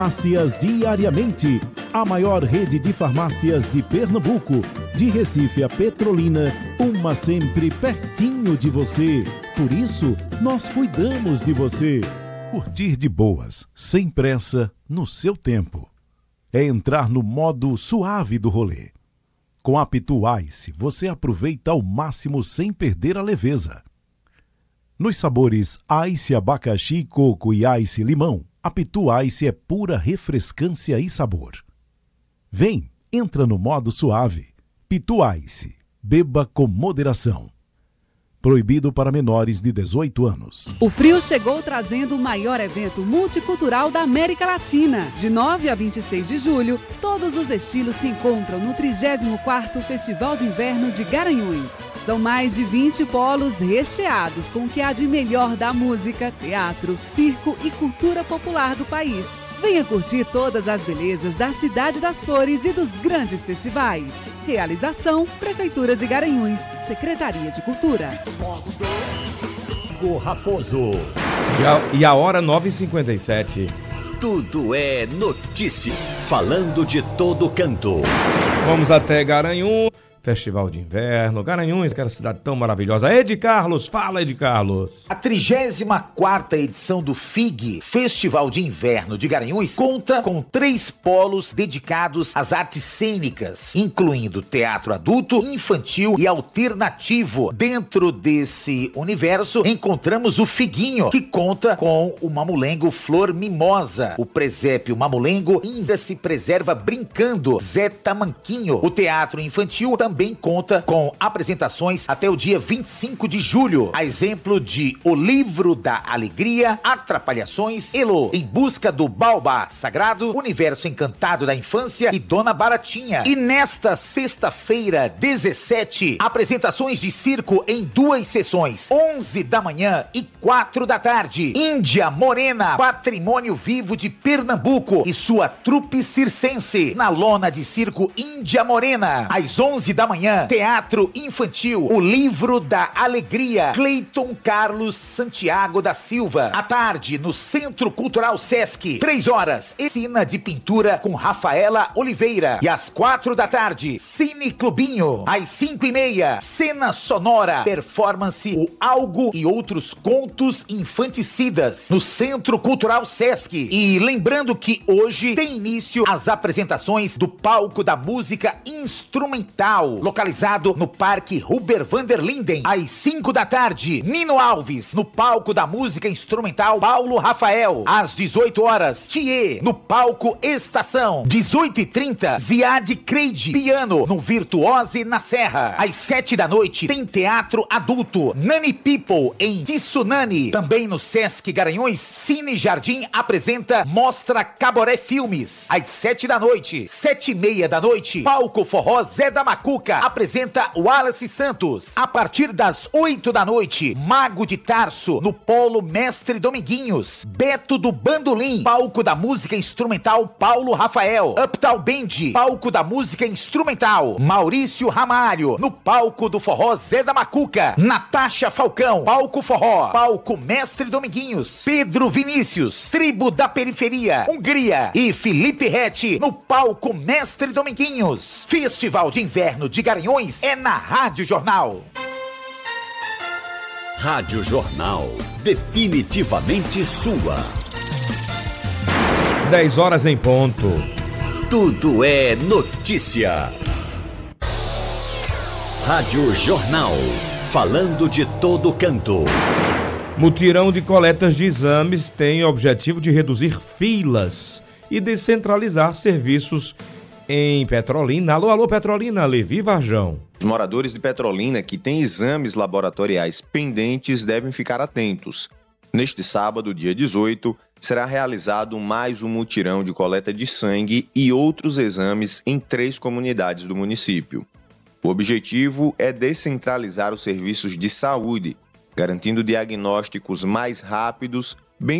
Farmácias Diariamente, a maior rede de farmácias de Pernambuco, de Recife a Petrolina, uma sempre pertinho de você. Por isso, nós cuidamos de você. Curtir de boas, sem pressa, no seu tempo. É entrar no modo suave do rolê. Com a Pitu Ice, você aproveita ao máximo sem perder a leveza. Nos sabores Ice Abacaxi, Coco e Ice Limão, a Pitu Ice é pura refrescância e sabor. Vem, entra no modo suave. Pitu Ice, beba com moderação. Proibido para menores de 18 anos. O frio chegou trazendo o maior evento multicultural da América Latina. De 9 a 26 de julho, todos os estilos se encontram no 34º Festival de Inverno de Garanhuns. São mais de 20 polos recheados com o que há de melhor da música, teatro, circo e cultura popular do país. Venha curtir todas as belezas da Cidade das Flores e dos grandes festivais. Realização: Prefeitura de Garanhuns, Secretaria de Cultura. Raposo. E a hora 9h57. Tudo é notícia. Falando de todo canto. Vamos até Garanhuns. Festival de Inverno, Garanhuns, aquela cidade tão maravilhosa. Ed Carlos, fala Ed Carlos. A 34ª edição do FIG, Festival de Inverno de Garanhuns, conta com 3 polos dedicados às artes cênicas, incluindo teatro adulto, infantil e alternativo. Dentro desse universo, encontramos o Figuinho, que conta com o mamulengo Flor Mimosa. O presépio mamulengo ainda se preserva brincando, Zé Tamanquinho. O teatro infantil também conta com apresentações até o dia 25 de julho, a exemplo de O Livro da Alegria, Atrapalhações, Elô, Em Busca do Baobá Sagrado, Universo Encantado da Infância e Dona Baratinha. E nesta sexta-feira, 17, apresentações de circo em 2 sessões, 11 da manhã e 4 da tarde. Índia Morena, patrimônio vivo de Pernambuco e sua trupe circense, na lona de circo Índia Morena. Às 11 da manhã, teatro infantil, O Livro da Alegria, Cleiton Carlos Santiago da Silva. À tarde, no Centro Cultural Sesc, 3 horas, oficina de pintura com Rafaela Oliveira. E às 4 da tarde, Cine Clubinho. Às 5h30, cena sonora, performance O Algo e Outros Contos Infanticidas, no Centro Cultural Sesc. E lembrando que hoje tem início as apresentações do Palco da Música Instrumental, localizado no Parque Huber van der Linden. Às 5 da tarde, Nino Alves, no Palco da Música Instrumental Paulo Rafael. Às 18 horas, Thier, no Palco Estação. 18h30, Ziad Creide, piano, no Virtuose na Serra. Às 7 da noite, tem teatro adulto, Nani People, em Tsunami. Também no Sesc Garanhuns, Cine Jardim apresenta Mostra Caboré Filmes. Às 7 da noite, 7h30 da noite, Palco Forró Zé da Macuca apresenta Wallace Santos. A partir das 8 da noite, Mago de Tarso, no Polo Mestre Dominguinhos. Beto do Bandolim, Palco da Música Instrumental Paulo Rafael. Uptown Band, Palco da Música Instrumental Maurício Ramalho, no Palco do Forró Zé da Macuca. Natasha Falcão, Palco Forró, Palco Mestre Dominguinhos. Pedro Vinícius, Tribo da Periferia, Hungria. E Felipe Rete, no Palco Mestre Dominguinhos. Festival de Inverno de Garanhuns é na Rádio Jornal. Rádio Jornal, definitivamente sua. 10 horas em ponto. Tudo é notícia. Rádio Jornal, falando de todo canto. Mutirão de coletas de exames tem o objetivo de reduzir filas e descentralizar serviços em Petrolina. Alô, Petrolina, Levi Varjão. Os moradores de Petrolina que têm exames laboratoriais pendentes devem ficar atentos. Neste sábado, dia 18, será realizado mais um mutirão de coleta de sangue e outros exames em 3 comunidades do município. O objetivo é descentralizar os serviços de saúde, garantindo diagnósticos mais rápidos